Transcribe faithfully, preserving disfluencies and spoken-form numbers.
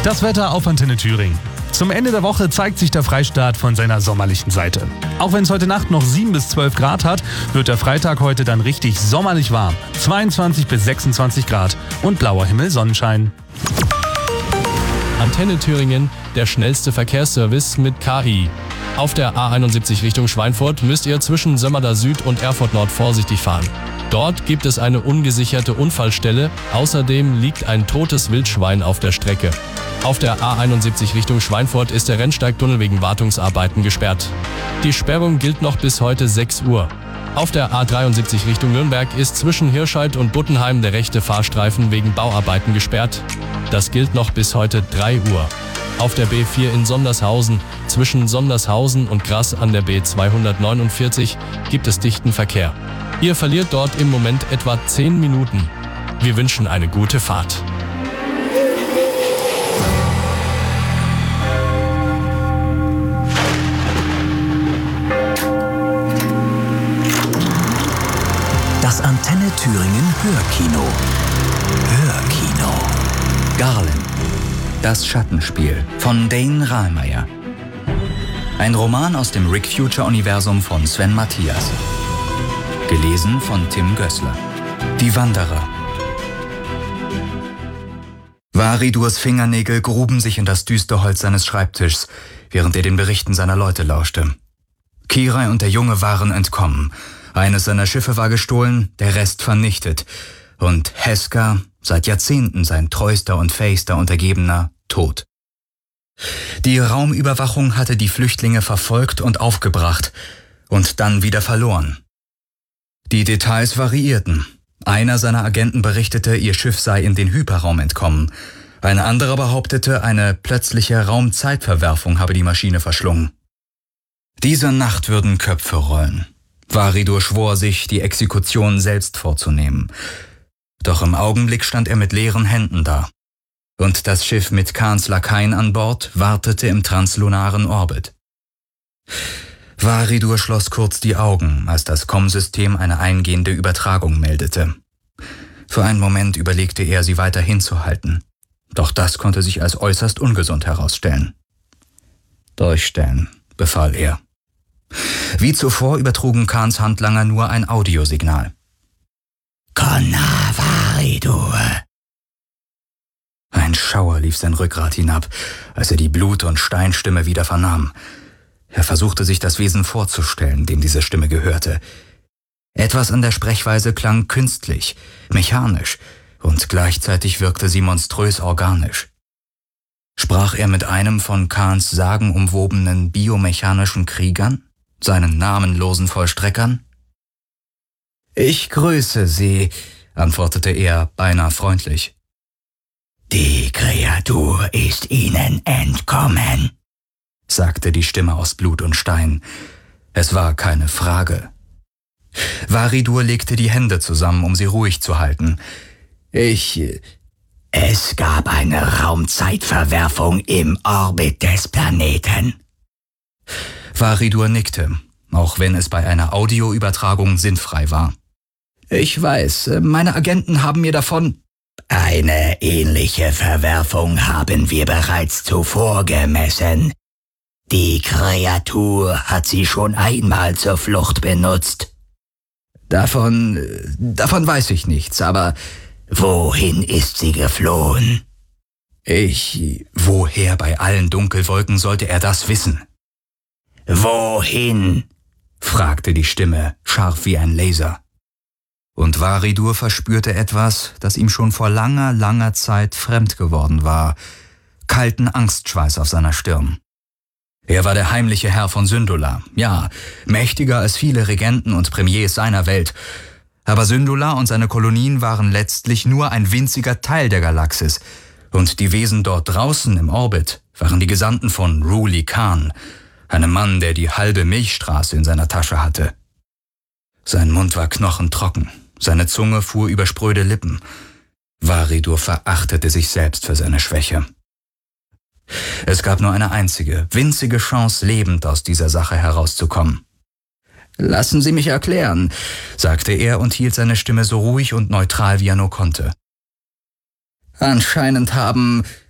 Das Wetter auf Antenne Thüringen. Zum Ende der Woche zeigt sich der Freistaat von seiner sommerlichen Seite. Auch wenn es heute Nacht noch sieben bis zwölf Grad hat, wird der Freitag heute dann richtig sommerlich warm. zweiundzwanzig bis sechsundzwanzig Grad und blauer Himmel, Sonnenschein. Antenne Thüringen, der schnellste Verkehrsservice mit K I. Auf der A einundsiebzig Richtung Schweinfurt müsst ihr zwischen Sömmerda Süd und Erfurt Nord vorsichtig fahren. Dort gibt es eine ungesicherte Unfallstelle, außerdem liegt ein totes Wildschwein auf der Strecke. Auf der A einundsiebzig Richtung Schweinfurt ist der Rennsteigtunnel wegen Wartungsarbeiten gesperrt. Die Sperrung gilt noch bis heute sechs Uhr. Auf der A dreiundsiebzig Richtung Nürnberg ist zwischen Hirscheid und Buttenheim der rechte Fahrstreifen wegen Bauarbeiten gesperrt. Das gilt noch bis heute drei Uhr. Auf der B vier in Sondershausen, zwischen Sondershausen und Grass an der B zweihundertneunundvierzig gibt es dichten Verkehr. Ihr verliert dort im Moment etwa zehn Minuten. Wir wünschen eine gute Fahrt. Das Antenne Thüringen Hörkino. Hörkino. Garland. Das Schattenspiel von Dane Rahlmeier. Ein Roman aus dem Rick Future-Universum von Sven Mathias. Gelesen von Tim Gößler. Die Wanderer. Varidurs Fingernägel gruben sich in das düstere Holz seines Schreibtischs, während er den Berichten seiner Leute lauschte. Kirai und der Junge waren entkommen. Eines seiner Schiffe war gestohlen, der Rest vernichtet. Und Heska, seit Jahrzehnten sein treuster und fähigster Untergebener, tot. Die Raumüberwachung hatte die Flüchtlinge verfolgt und aufgebracht und dann wieder verloren. Die Details variierten. Einer seiner Agenten berichtete, ihr Schiff sei in den Hyperraum entkommen. Ein anderer behauptete, eine plötzliche Raumzeitverwerfung habe die Maschine verschlungen. Diese Nacht würden Köpfe rollen. Varidur schwor sich, die Exekution selbst vorzunehmen. Doch im Augenblick stand er mit leeren Händen da. Und das Schiff mit Khans Lakaien an Bord wartete im translunaren Orbit. Varidur schloss kurz die Augen, als das Komm-System eine eingehende Übertragung meldete. Für einen Moment überlegte er, sie weiter hinzuhalten. Doch das konnte sich als äußerst ungesund herausstellen. Durchstellen, befahl er. Wie zuvor übertrugen Khans Handlanger nur ein Audiosignal. Konna Varidur. Ein Schauer lief sein Rückgrat hinab, als er die Blut- und Steinstimme wieder vernahm. Er versuchte sich das Wesen vorzustellen, dem diese Stimme gehörte. Etwas an der Sprechweise klang künstlich, mechanisch, und gleichzeitig wirkte sie monströs organisch. Sprach er mit einem von Khans sagenumwobenen biomechanischen Kriegern, seinen namenlosen Vollstreckern? »Ich grüße Sie«, antwortete er beinahe freundlich. »Die Kreatur ist Ihnen entkommen«, sagte die Stimme aus Blut und Stein. Es war keine Frage. Varidur legte die Hände zusammen, um sie ruhig zu halten. »Ich...« »Es gab eine Raumzeitverwerfung im Orbit des Planeten.« Varidur nickte, auch wenn es bei einer Audioübertragung sinnfrei war. »Ich weiß, meine Agenten haben mir davon...« »Eine ähnliche Verwerfung haben wir bereits zuvor gemessen. Die Kreatur hat sie schon einmal zur Flucht benutzt.« »Davon... davon weiß ich nichts, aber...« »Wohin ist sie geflohen?« »Ich... woher bei allen Dunkelwolken sollte er das wissen?« »Wohin?« fragte die Stimme, scharf wie ein Laser. Und Varidur verspürte etwas, das ihm schon vor langer, langer Zeit fremd geworden war, kalten Angstschweiß auf seiner Stirn. Er war der heimliche Herr von Syndulla, ja, mächtiger als viele Regenten und Premiers seiner Welt. Aber Syndulla und seine Kolonien waren letztlich nur ein winziger Teil der Galaxis, und die Wesen dort draußen im Orbit waren die Gesandten von Ruli Khan, einem Mann, der die halbe Milchstraße in seiner Tasche hatte. Sein Mund war knochentrocken, seine Zunge fuhr über spröde Lippen. Varidur verachtete sich selbst für seine Schwäche. Es gab nur eine einzige, winzige Chance, lebend aus dieser Sache herauszukommen. »Lassen Sie mich erklären«, sagte er und hielt seine Stimme so ruhig und neutral, wie er nur konnte. »Anscheinend haben